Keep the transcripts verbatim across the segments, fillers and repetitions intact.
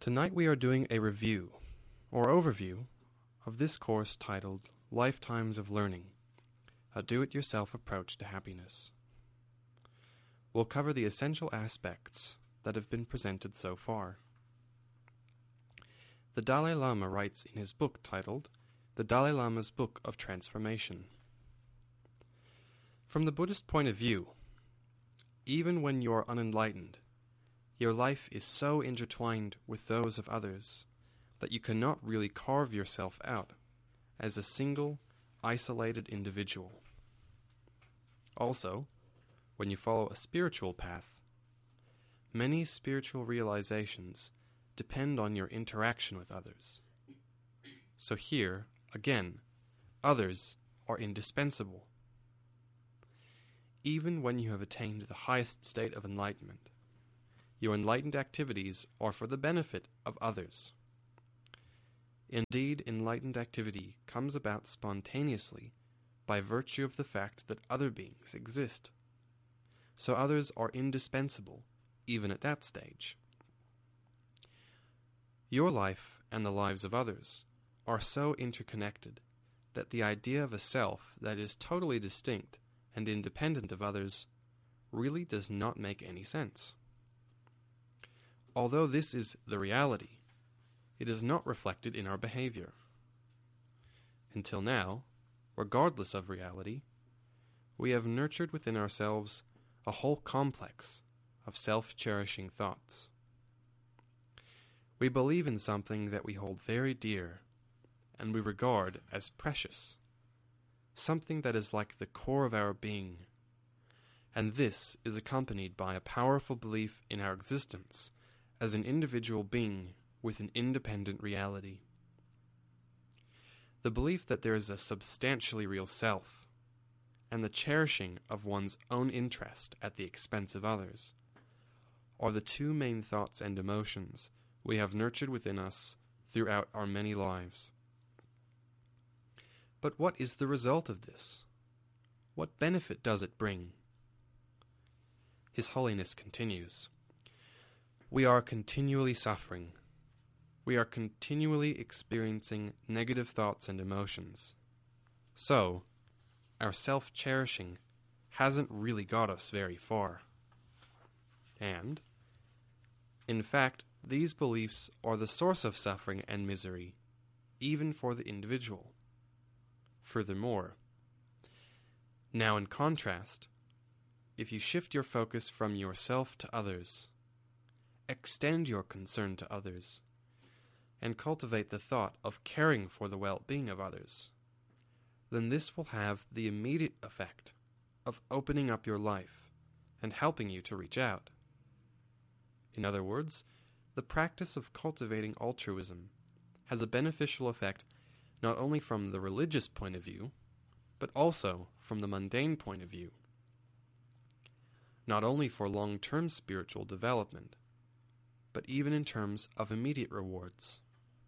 Tonight we are doing a review, or overview, of this course titled Lifetimes of Learning, a do-it-yourself approach to happiness. We'll cover the essential aspects that have been presented so far. The Dalai Lama writes in his book titled The Dalai Lama's Book of Transformation. From the Buddhist point of view, even when you are unenlightened, your life is so intertwined with those of others that you cannot really carve yourself out as a single, isolated individual. Also, when you follow a spiritual path, many spiritual realizations depend on your interaction with others. So here, again, others are indispensable. Even when you have attained the highest state of enlightenment, your enlightened activities are for the benefit of others. Indeed, enlightened activity comes about spontaneously by virtue of the fact that other beings exist. So others are indispensable, even at that stage. Your life and the lives of others are so interconnected that the idea of a self that is totally distinct and independent of others really does not make any sense. Although this is the reality, it is not reflected in our behavior. Until now, regardless of reality, we have nurtured within ourselves a whole complex of self-cherishing thoughts. We believe in something that we hold very dear and we regard as precious, something that is like the core of our being, and this is accompanied by a powerful belief in our existence as an individual being with an independent reality. The belief that there is a substantially real self, and the cherishing of one's own interest at the expense of others, are the two main thoughts and emotions we have nurtured within us throughout our many lives. But what is the result of this? What benefit does it bring? His Holiness continues, "We are continually suffering. We are continually experiencing negative thoughts and emotions. So, our self-cherishing hasn't really got us very far. And, in fact, these beliefs are the source of suffering and misery, even for the individual. Furthermore, now in contrast, if you shift your focus from yourself to others, extend your concern to others, and cultivate the thought of caring for the well-being of others, then this will have the immediate effect of opening up your life and helping you to reach out. In other words, the practice of cultivating altruism has a beneficial effect not only from the religious point of view, but also from the mundane point of view. Not only for long-term spiritual development, but even in terms of immediate rewards.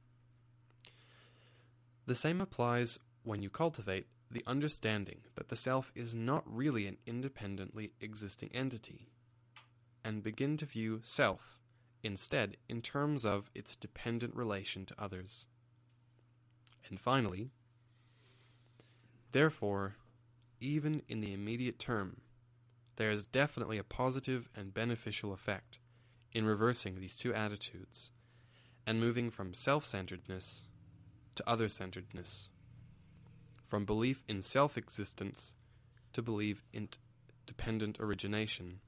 The same applies when you cultivate the understanding that the self is not really an independently existing entity, and begin to view self instead in terms of its dependent relation to others. And finally, therefore, even in the immediate term, there is definitely a positive and beneficial effect in reversing these two attitudes and moving from self-centeredness to other-centeredness, from belief in self-existence to belief in t- dependent origination.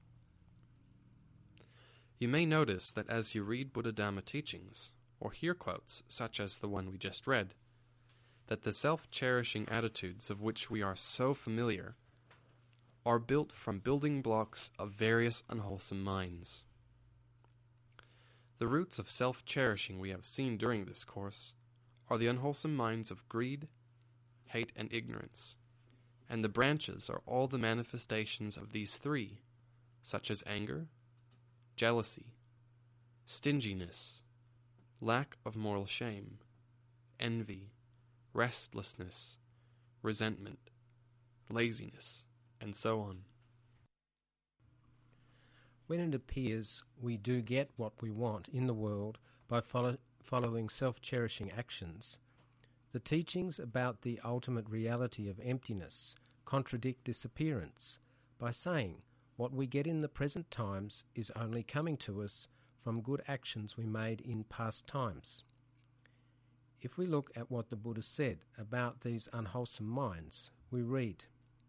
You may notice that as you read Buddha Dhamma teachings, or hear quotes such as the one we just read, that the self-cherishing attitudes of which we are so familiar are built from building blocks of various unwholesome minds. The roots of self-cherishing we have seen during this course are the unwholesome minds of greed, hate, and ignorance, and the branches are all the manifestations of these three, such as anger, jealousy, stinginess, lack of moral shame, envy, restlessness, resentment, laziness, and so on. When it appears we do get what we want in the world by follow, following self-cherishing actions, the teachings about the ultimate reality of emptiness contradict this appearance by saying what we get in the present times is only coming to us from good actions we made in past times. If we look at what the Buddha said about these unwholesome minds, we read,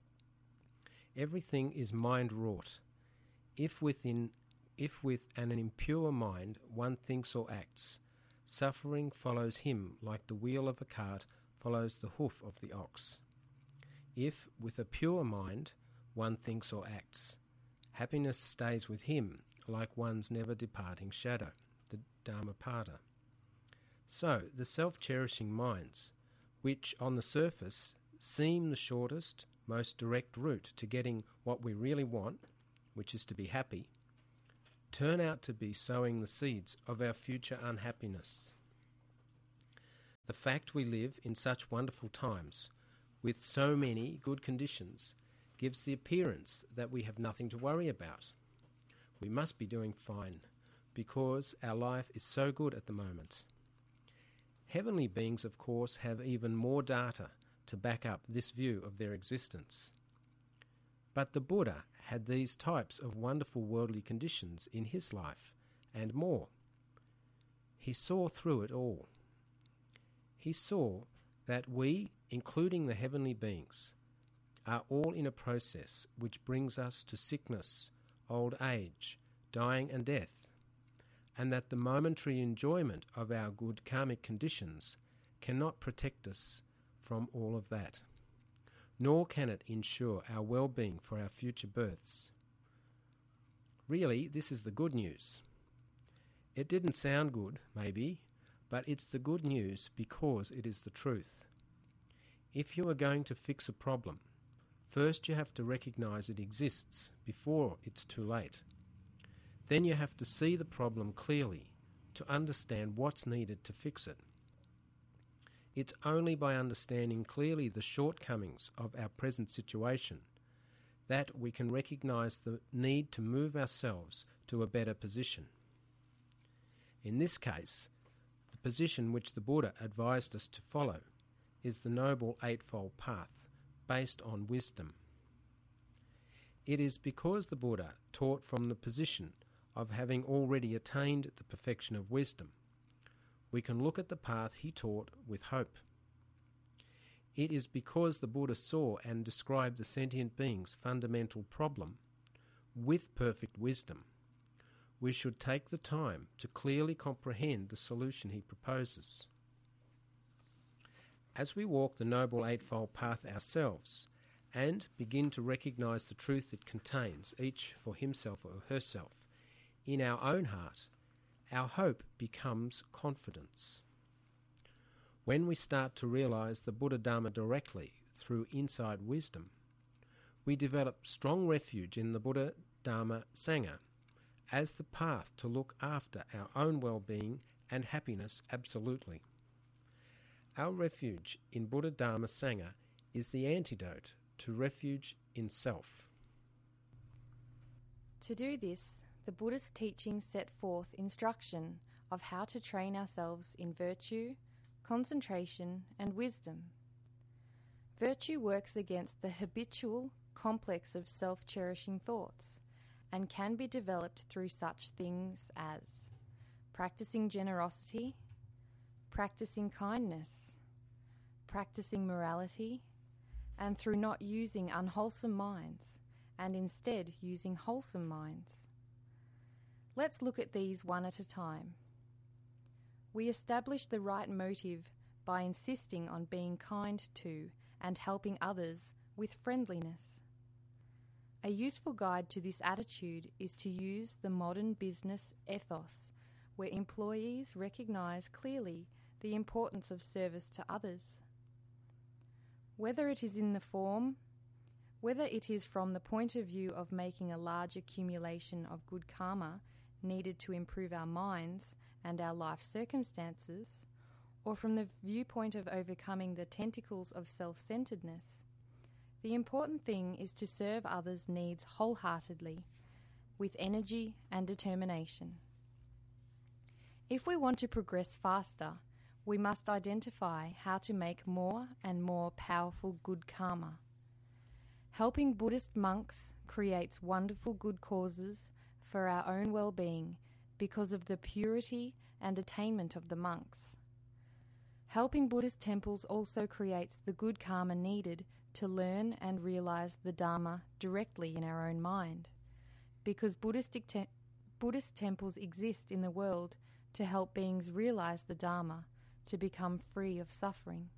"Everything is mind-wrought. If within, if with an impure mind one thinks or acts, suffering follows him like the wheel of a cart follows the hoof of the ox. If with a pure mind one thinks or acts, happiness stays with him like one's never-departing shadow," the Dhammapada. So, the self-cherishing minds, which on the surface seem the shortest, most direct route to getting what we really want, which is to be happy, turn out to be sowing the seeds of our future unhappiness. The fact we live in such wonderful times, with so many good conditions, gives the appearance that we have nothing to worry about. We must be doing fine, because our life is so good at the moment. Heavenly beings, of course, have even more data to back up this view of their existence. But the Buddha had these types of wonderful worldly conditions in his life, and more. He saw through it all. He saw that we, including the heavenly beings, are all in a process which brings us to sickness, old age, dying and death, and that the momentary enjoyment of our good karmic conditions cannot protect us from all of that, nor can it ensure our well-being for our future births. Really, this is the good news. It didn't sound good, maybe, but it's the good news because it is the truth. If you are going to fix a problem, first you have to recognize it exists before it's too late. Then you have to see the problem clearly to understand what's needed to fix it. It's only by understanding clearly the shortcomings of our present situation that we can recognize the need to move ourselves to a better position. In this case, the position which the Buddha advised us to follow is the Noble Eightfold Path, based on wisdom. It is because the Buddha taught from the position of having already attained the perfection of wisdom, we can look at the path he taught with hope. It is because the Buddha saw and described the sentient being's fundamental problem with perfect wisdom, we should take the time to clearly comprehend the solution he proposes. As we walk the Noble Eightfold Path ourselves and begin to recognize the truth it contains, each for himself or herself, in our own heart, our hope becomes confidence. When we start to realize the Buddha Dharma directly through inside wisdom, we develop strong refuge in the Buddha Dharma Sangha as the path to look after our own well-being and happiness absolutely. Our refuge in Buddha Dharma Sangha is the antidote to refuge in self. To do this, the Buddha's teachings set forth instruction of how to train ourselves in virtue, concentration, and wisdom. Virtue works against the habitual complex of self-cherishing thoughts and can be developed through such things as practicing generosity, practicing kindness, practicing morality, and through not using unwholesome minds and instead using wholesome minds. Let's look at these one at a time. We establish the right motive by insisting on being kind to and helping others with friendliness. A useful guide to this attitude is to use the modern business ethos, where employees recognize clearly the importance of service to others. Whether it is in the form, whether it is from the point of view of making a large accumulation of good karma needed to improve our minds and our life circumstances, or from the viewpoint of overcoming the tentacles of self-centeredness, the important thing is to serve others' needs wholeheartedly, with energy and determination. If we want to progress faster, we must identify how to make more and more powerful good karma. Helping Buddhist monks creates wonderful good causes for our own well-being because of the purity and attainment of the monks. Helping Buddhist temples also creates the good karma needed to learn and realize the Dharma directly in our own mind, because Buddhist, te- Buddhist temples exist in the world to help beings realize the Dharma, to become free of suffering.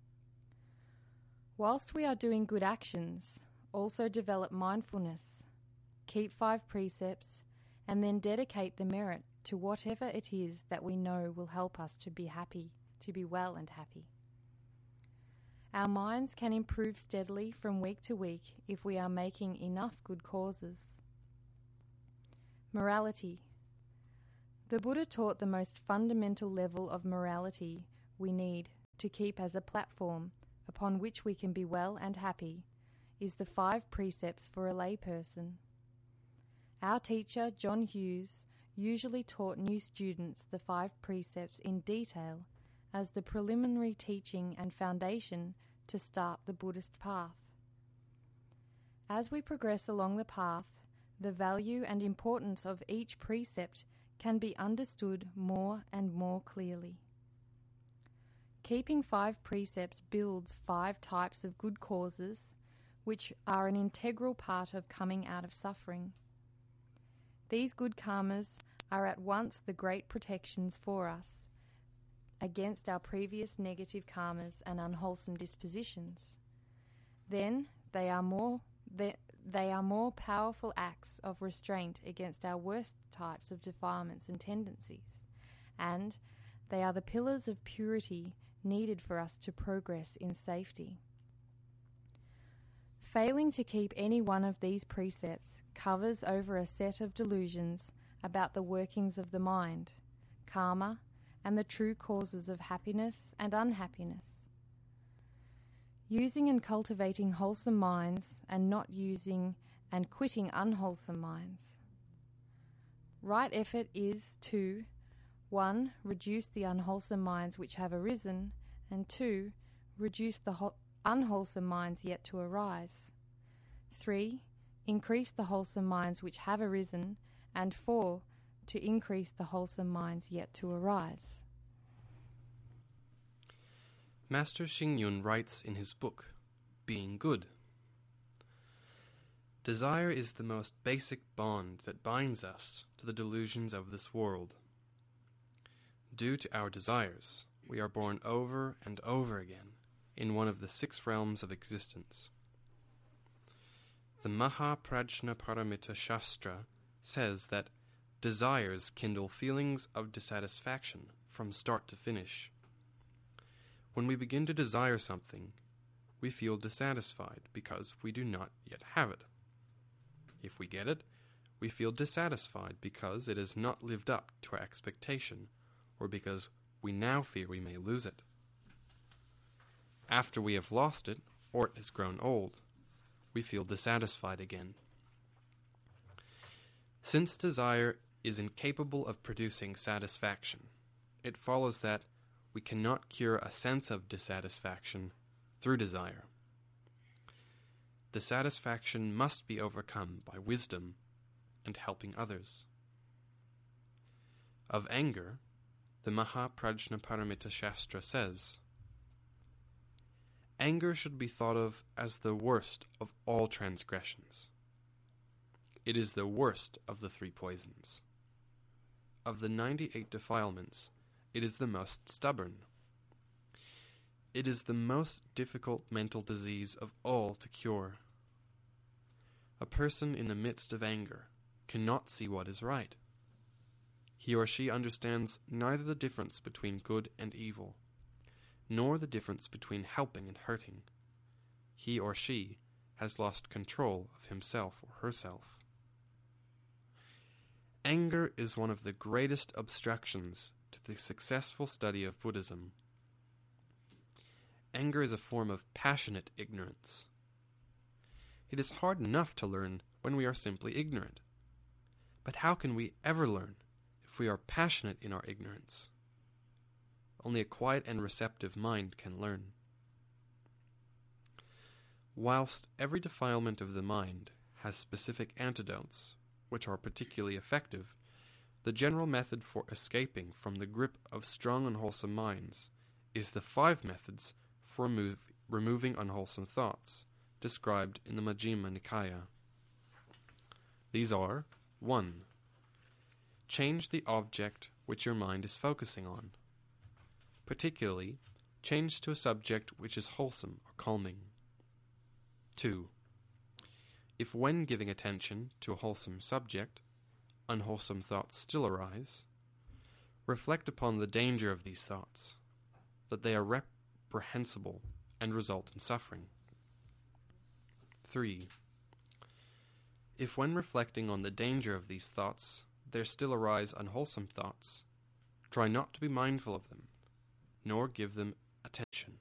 Whilst we are doing good actions, also develop mindfulness, keep five precepts, and then dedicate the merit to whatever it is that we know will help us to be happy, to be well and happy. Our minds can improve steadily from week to week if we are making enough good causes. Morality. The Buddha taught the most fundamental level of morality we need to keep as a platform upon which we can be well and happy is the five precepts for a layperson. Our teacher, John Hughes, usually taught new students the five precepts in detail as the preliminary teaching and foundation to start the Buddhist path. As we progress along the path, the value and importance of each precept can be understood more and more clearly. Keeping five precepts builds five types of good causes, which are an integral part of coming out of suffering. These good karmas are at once the great protections for us against our previous negative karmas and unwholesome dispositions. Then they are more they, they are more powerful acts of restraint against our worst types of defilements and tendencies, and they are the pillars of purity needed for us to progress in safety. Failing to keep any one of these precepts covers over a set of delusions about the workings of the mind, karma, and the true causes of happiness and unhappiness. Using and cultivating wholesome minds and not using and quitting unwholesome minds. Right effort is to one. Reduce the unwholesome minds which have arisen, and two. Reduce the ho- unwholesome minds yet to arise. three. Increase the wholesome minds which have arisen, and four. To increase the wholesome minds yet to arise. Master Xingyun writes in his book, Being Good, desire is the most basic bond that binds us to the delusions of this world. Due to our desires, we are born over and over again in one of the six realms of existence. The Mahaprajnaparamita Shastra says that desires kindle feelings of dissatisfaction from start to finish. When we begin to desire something, we feel dissatisfied because we do not yet have it. If we get it, we feel dissatisfied because it has not lived up to our expectation, or because we now fear we may lose it. After we have lost it, or it has grown old, we feel dissatisfied again. Since desire is incapable of producing satisfaction, it follows that we cannot cure a sense of dissatisfaction through desire. Dissatisfaction must be overcome by wisdom and helping others. Of anger, the Mahaprajnaparamita Shastra says, anger should be thought of as the worst of all transgressions. It is the worst of the three poisons. Of the ninety-eight defilements, it is the most stubborn. It is the most difficult mental disease of all to cure. A person in the midst of anger cannot see what is right. He or she understands neither the difference between good and evil, nor the difference between helping and hurting. He or she has lost control of himself or herself. Anger is one of the greatest obstructions to the successful study of Buddhism. Anger is a form of passionate ignorance. It is hard enough to learn when we are simply ignorant. But how can we ever learn if we are passionate in our ignorance. Only a quiet and receptive mind can learn. Whilst every defilement of the mind has specific antidotes, which are particularly effective, the general method for escaping from the grip of strong unwholesome minds is the five methods for remove, removing unwholesome thoughts, described in the Majjhima Nikaya. These are: one. Change the object which your mind is focusing on. Particularly, change to a subject which is wholesome or calming. two. If when giving attention to a wholesome subject, unwholesome thoughts still arise, reflect upon the danger of these thoughts, that they are reprehensible and result in suffering. three. If when reflecting on the danger of these thoughts, there still arise unwholesome thoughts, try not to be mindful of them, nor give them attention.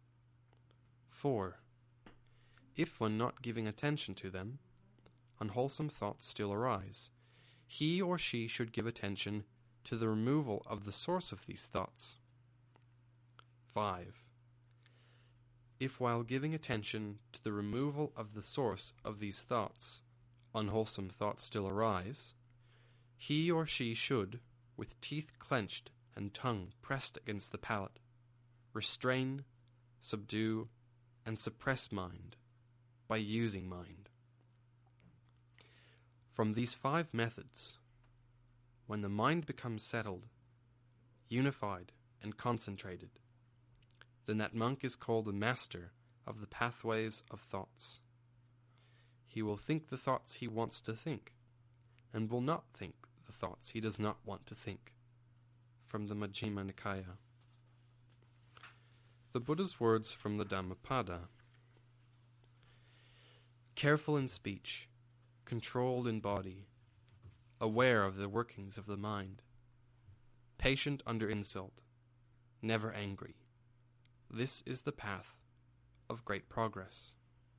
four. If when not giving attention to them, unwholesome thoughts still arise, he or she should give attention to the removal of the source of these thoughts. five. If while giving attention to the removal of the source of these thoughts, unwholesome thoughts still arise, he or she should, with teeth clenched and tongue pressed against the palate, restrain, subdue, and suppress mind by using mind. From these five methods, when the mind becomes settled, unified, and concentrated, then that monk is called a master of the pathways of thoughts. He will think the thoughts he wants to think, and will not think the thoughts he does not want to think. From the Majjhima Nikaya. The Buddha's words from the Dhammapada. Careful in speech, controlled in body, aware of the workings of the mind, patient under insult, never angry. This is the path of great progress.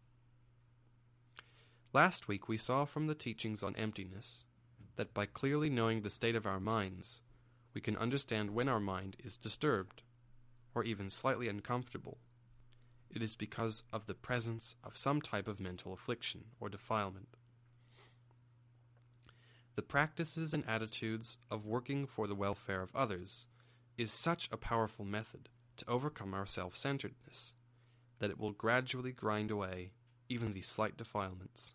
Last week we saw from the teachings on emptiness that by clearly knowing the state of our minds, we can understand when our mind is disturbed, or even slightly uncomfortable. It is because of the presence of some type of mental affliction or defilement. The practices and attitudes of working for the welfare of others is such a powerful method to overcome our self-centeredness that it will gradually grind away even these slight defilements.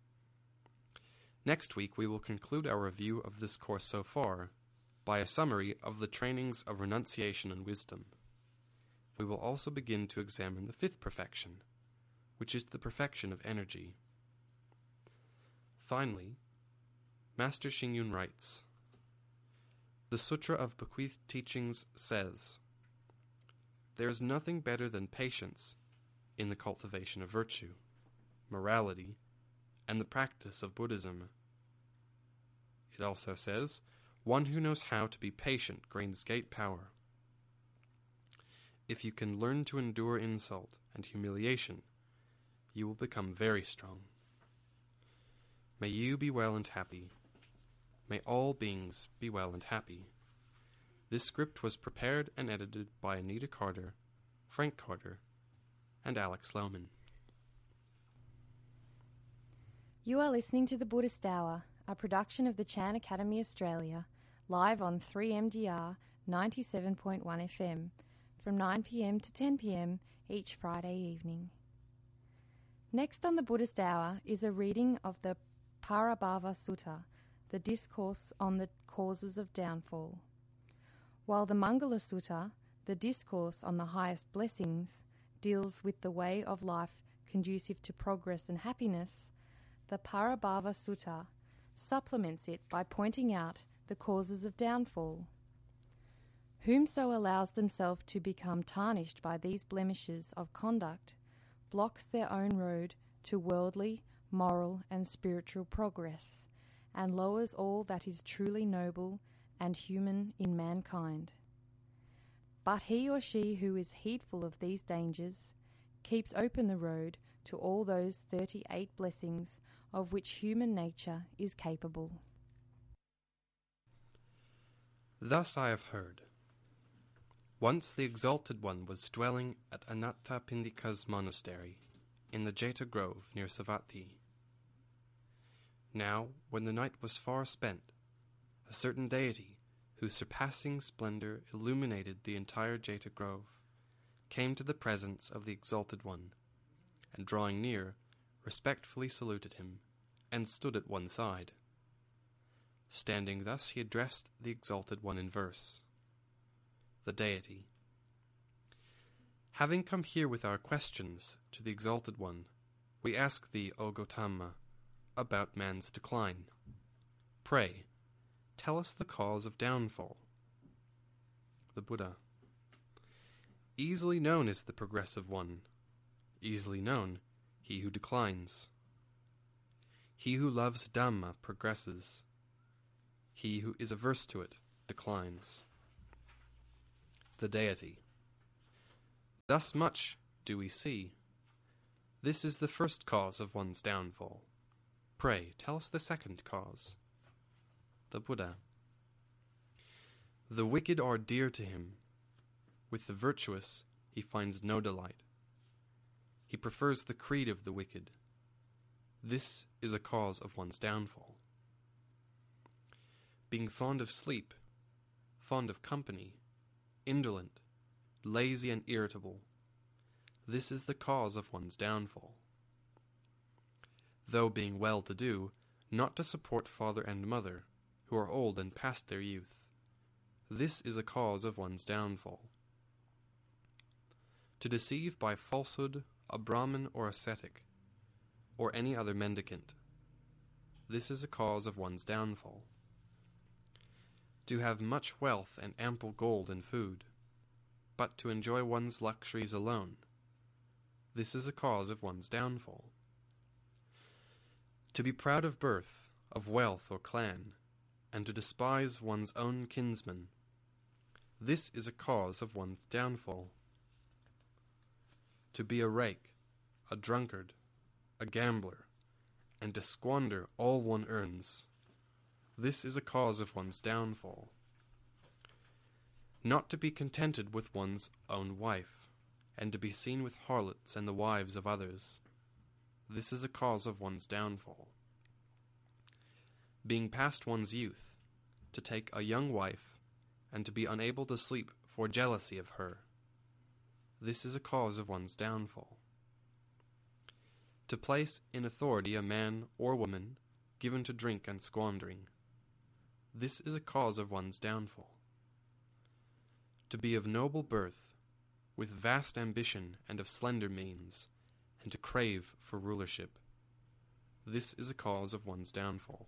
Next week we will conclude our review of this course so far by a summary of the trainings of renunciation and wisdom. We will also begin to examine the fifth perfection, which is the perfection of energy. Finally, Master Xingyun writes, the Sutra of Bequeathed Teachings says, there is nothing better than patience in the cultivation of virtue, morality, and the practice of Buddhism. It also says, one who knows how to be patient gains great power. If you can learn to endure insult and humiliation, you will become very strong. May you be well and happy. May all beings be well and happy. This script was prepared and edited by Anita Carter, Frank Carter, and Alex Lohman. You are listening to The Buddhist Hour, a production of the Chan Academy Australia, live on three M D R ninety-seven point one F M, from nine p m to ten p m each Friday evening. Next on The Buddhist Hour is a reading of the Parabhava Sutta, the discourse on the causes of downfall. While the Mangala Sutta, the discourse on the highest blessings, deals with the way of life conducive to progress and happiness, the Parabhava Sutta supplements it by pointing out the causes of downfall. Whomso allows themselves to become tarnished by these blemishes of conduct blocks their own road to worldly, moral, and spiritual progress, and lowers all that is truly noble and human in mankind. But he or she who is heedful of these dangers keeps open the road to all those thirty-eight blessings of which human nature is capable. Thus I have heard. Once the Exalted One was dwelling at Anathapindika's monastery, in the Jeta Grove near Savatthi. Now, when the night was far spent, a certain deity, whose surpassing splendor illuminated the entire Jeta Grove, came to the presence of the Exalted One, and drawing near, respectfully saluted him, and stood at one side. Standing thus, he addressed the Exalted One in verse. The deity: Having come here with our questions to the Exalted One, we ask thee, O Gautama, about man's decline. Pray, tell us the cause of downfall. The Buddha: Easily known is the progressive one, easily known he who declines. He who loves Dhamma progresses, he who is averse to it declines. The deity: Thus much do we see. This is the first cause of one's downfall. Pray, tell us the second cause. The Buddha: The wicked are dear to him. With the virtuous he finds no delight. He prefers the creed of the wicked. This is a cause of one's downfall. Being fond of sleep, fond of company, indolent, lazy and irritable, this is the cause of one's downfall. Though being well-to-do, not to support father and mother, who are old and past their youth, this is a cause of one's downfall. To deceive by falsehood a Brahmin or ascetic, or any other mendicant, this is a cause of one's downfall. To have much wealth and ample gold and food, but to enjoy one's luxuries alone, this is a cause of one's downfall. To be proud of birth, of wealth or clan, and to despise one's own kinsmen, this is a cause of one's downfall. To be a rake, a drunkard, a gambler, and to squander all one earns, this is a cause of one's downfall. Not to be contented with one's own wife, and to be seen with harlots and the wives of others, this is a cause of one's downfall. Being past one's youth, to take a young wife, and to be unable to sleep for jealousy of her, this is a cause of one's downfall. To place in authority a man or woman given to drink and squandering, this is a cause of one's downfall. To be of noble birth, with vast ambition and of slender means, and to crave for rulership, this is a cause of one's downfall.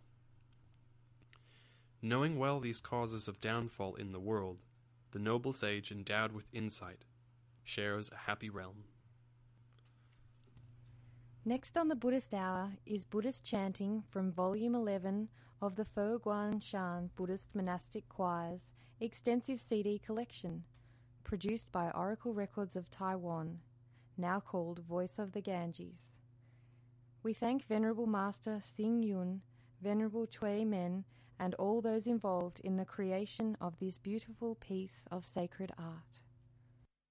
Knowing well these causes of downfall in the world, the noble sage endowed with insight shares a happy realm. Next on the Buddhist Hour is Buddhist chanting from Volume eleven of the Fo Guan Shan Buddhist Monastic Choir's extensive C D collection, produced by Oracle Records of Taiwan, now called Voice of the Ganges. We thank Venerable Master Xing Yun, Venerable Chui Men, and all those involved in the creation of this beautiful piece of sacred art.